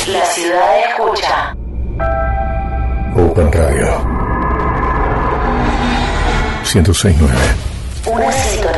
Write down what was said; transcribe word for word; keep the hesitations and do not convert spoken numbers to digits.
La ciudad escucha. Open Radio ciento seis punto nueve. Una sintonía